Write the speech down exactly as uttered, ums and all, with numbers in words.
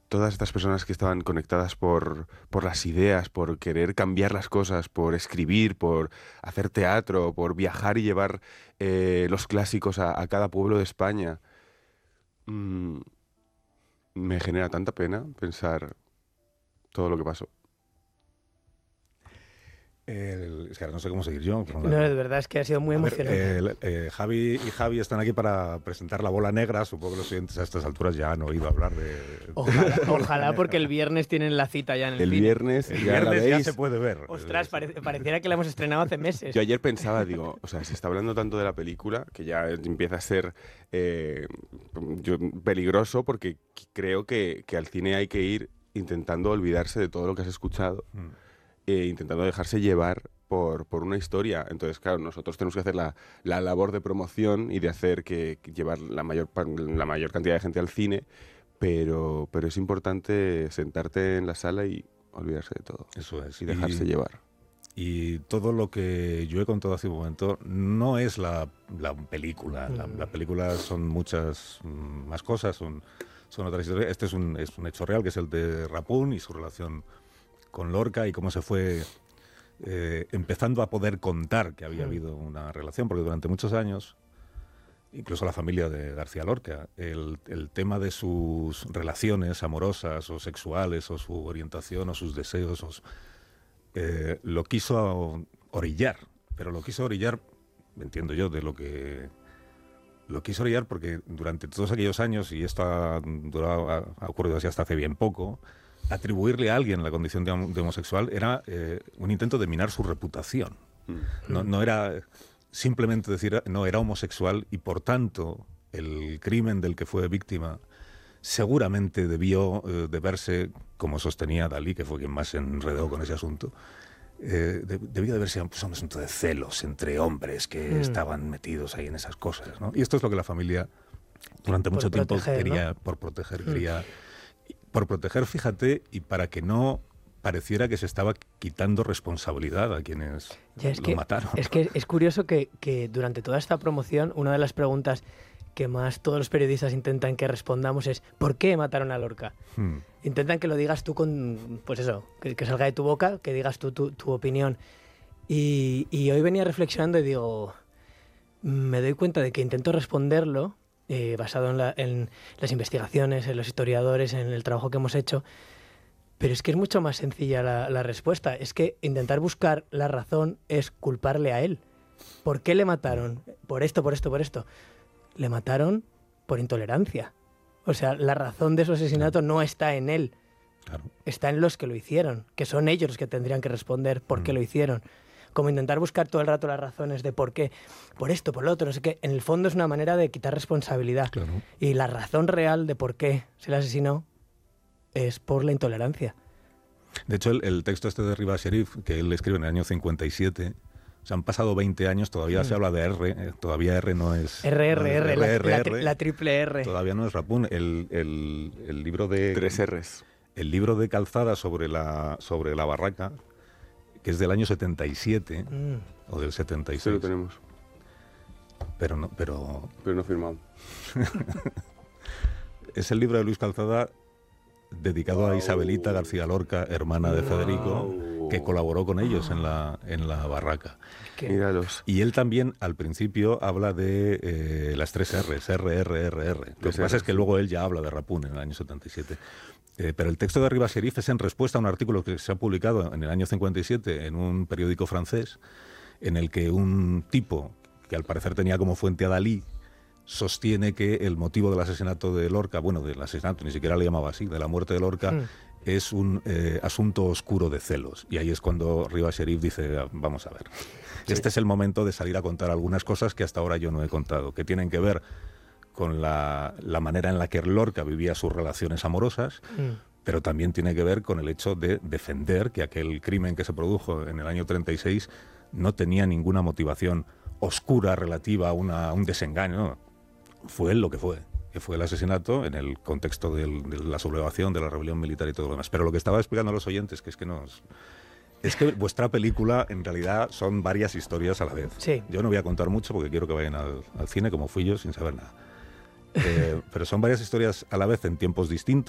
todas estas personas que estaban conectadas por, por las ideas, por querer cambiar las cosas, por escribir, por hacer teatro, por viajar y llevar eh, los clásicos a, a cada pueblo de España. Mm, me genera tanta pena pensar todo lo que pasó. El, es que ahora no sé cómo seguir yo. No, de verdad es que ha sido muy A ver, emocionante. eh, eh, Javi y Javi están aquí para presentar La Bola Negra. Supongo que los oyentes a estas alturas ya han oído hablar de... Ojalá, ojalá, porque el viernes tienen la cita ya en el, El cine. viernes, El ya la viernes ya veis. se puede ver. Ostras, pare- pareciera que la hemos estrenado hace meses. Yo ayer pensaba, digo, o sea, se está hablando tanto de la película que ya empieza a ser eh, yo, peligroso, porque creo que, que al cine hay que ir intentando olvidarse de todo lo que has escuchado, Mm. e intentando dejarse llevar por, por una historia. Entonces, claro, nosotros tenemos que hacer la, la labor de promoción y de hacer que, que llevar la mayor, pa- la mayor cantidad de gente al cine, pero, pero es importante sentarte en la sala y olvidarse de todo Eso es. y dejarse y, llevar. Y todo lo que yo he contado hace un momento no es la, la película. La, la película son muchas mm, más cosas, son, son otras historias. Este es un, es un hecho real, que es el de Rapún y su relación con Lorca y cómo se fue eh, empezando a poder contar que había habido una relación, porque durante muchos años, incluso la familia de García Lorca, el, el tema de sus relaciones amorosas o sexuales o su orientación o sus deseos o su, eh, lo quiso orillar, pero lo quiso orillar, entiendo yo, de lo que... Lo quiso orillar porque durante todos aquellos años, y esto ha, durado, ha, ha ocurrido así hasta hace bien poco, atribuirle a alguien la condición de, de homosexual era eh, un intento de minar su reputación. Mm. No, no era simplemente decir, no, era homosexual y por tanto el crimen del que fue víctima seguramente debió eh, de verse, como sostenía Dalí, que fue quien más se enredó con ese asunto, eh, de, debió de verse pues, un asunto de celos entre hombres que Mm. estaban metidos ahí en esas cosas, ¿no? Y esto es lo que la familia durante Por mucho tiempo proteger, quería, ¿no? por proteger, Mm. quería... Por proteger, fíjate, y para que no pareciera que se estaba quitando responsabilidad a quienes Ya, es lo que, mataron. Es que es curioso que, que durante toda esta promoción, una de las preguntas que más todos los periodistas intentan que respondamos es ¿por qué mataron a Lorca? Hmm. Intentan que lo digas tú con, pues eso, que, que salga de tu boca, que digas tú tu, tu opinión. Y, y hoy venía reflexionando y digo, me doy cuenta de que intento responderlo eh, basado en, la, en las investigaciones, en los historiadores, en el trabajo que hemos hecho, pero es que es mucho más sencilla la, la respuesta. Es que intentar buscar la razón es culparle a él. ¿Por qué le mataron? Por esto, por esto, por esto. Le mataron por intolerancia. O sea, la razón de su asesinato no está en él. Claro. Está en los que lo hicieron, que son ellos los que tendrían que responder por qué Mm. lo hicieron. Como intentar buscar todo el rato las razones de por qué, por esto, por lo otro, no sé qué. En el fondo es una manera de quitar responsabilidad. Claro. Y la razón real de por qué se le asesinó es por la intolerancia. De hecho, el, el texto este de Rivas Sherif, que él escribe en el año cincuenta y siete, o sea, han pasado veinte años, todavía Mm. se habla de R, eh, todavía R no es... R, no R, es R, la, R, la, R, tri- la triple R. Todavía no es Rapún. El, el, el libro de... Tres R's. El libro de Calzada sobre la, sobre la barraca, que es del año setenta y siete, Mm. o del setenta y Eso lo seis. tenemos, Pero no, pero pero no firmado. es el libro de Luis Calzada dedicado a Isabelita García Lorca, hermana de Federico, Wow. que colaboró con ellos en la, en la barraca. Que- Míralos. Y él también, al principio, habla de eh, las tres R's, R, R, R, R. Lo que Tres pasa R's, es que sí. luego él ya habla de Rapún en el año setenta y siete. Eh, pero el texto de Rivas Sherif es en respuesta a un artículo que se ha publicado en el año cincuenta y siete en un periódico francés, en el que un tipo, que al parecer tenía como fuente a Dalí, sostiene que el motivo del asesinato de Lorca, bueno, del asesinato, ni siquiera le llamaba así, de la muerte de Lorca, Mm. es un eh, asunto oscuro de celos. Y ahí es cuando Rivas Sherif dice, "Ah, vamos a ver, este es el momento de salir a contar algunas cosas que hasta ahora yo no he contado, que tienen que ver con la, la manera en la que Lorca vivía sus relaciones amorosas, Mm. pero también tiene que ver con el hecho de defender que aquel crimen que se produjo en el año treinta y seis no tenía ninguna motivación oscura relativa a, una, a un desengaño, no. Fue lo que fue, que fue el asesinato en el contexto del, de la sublevación, de la rebelión militar y todo lo demás. Pero lo que estaba explicando a los oyentes, que es que nos... Es que vuestra película, en realidad, son varias historias a la vez. Sí. Yo no voy a contar mucho porque quiero que vayan al, al cine, como fui yo, sin saber nada. Eh, pero son varias historias a la vez en tiempos distintos.